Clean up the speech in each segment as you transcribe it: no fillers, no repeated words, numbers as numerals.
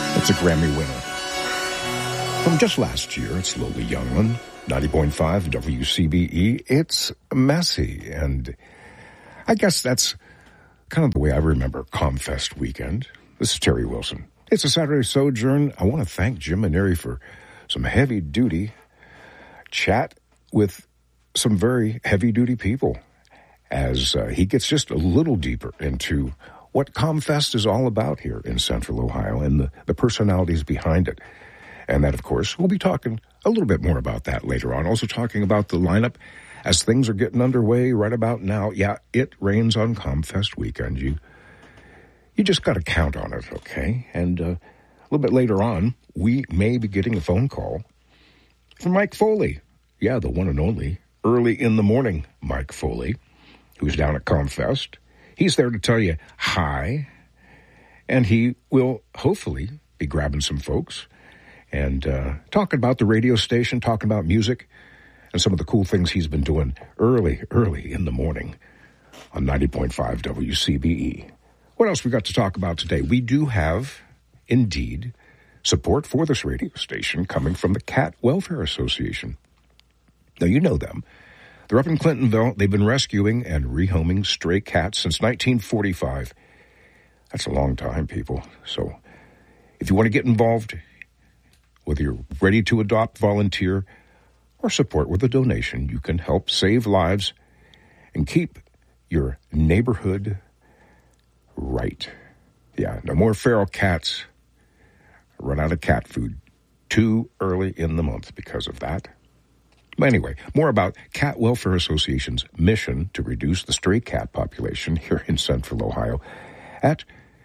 It's a Grammy winner. From just last year, it's Lola Youngland, 90.5 WCBE. It's messy, and I guess that's kind of the way I remember Comfest weekend. This is Terry Wilson. It's a Saturday Sojourn. I want to thank Jim Maneri for some heavy-duty chat with some very heavy-duty people as he gets just a little deeper into what Comfest is all about here in Central Ohio and the personalities behind it. And that, of course, we'll be talking a little bit more about that later on. Also talking about the lineup as things are getting underway right about now. Yeah, it rains on Comfest weekend. You just got to count on it, okay? And a little bit later on, we may be getting a phone call from Mike Foley. Yeah, the one and only early in the morning Mike Foley, who's down at Comfest. He's there to tell you hi, and he will hopefully be grabbing some folks and talking about the radio station, talking about music, and some of the cool things he's been doing early in the morning on 90.5 WCBE. What else we got to talk about today? We do have, indeed, support for this radio station coming from the Cat Welfare Association. Now, you know them. They're up in Clintonville. They've been rescuing and rehoming stray cats since 1945. That's a long time, people. So if you want to get involved, whether you're ready to adopt, volunteer, or support with a donation, you can help save lives and keep your neighborhood right. Yeah, no more feral cats. Run out of cat food too early in the month because of that. But anyway, more about Cat Welfare Association's mission to reduce the stray cat population here in Central Ohio at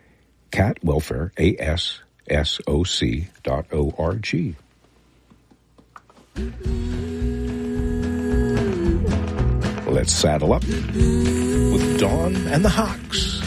catwelfareassoc.org. Let's saddle up with Dawn and the Hawks.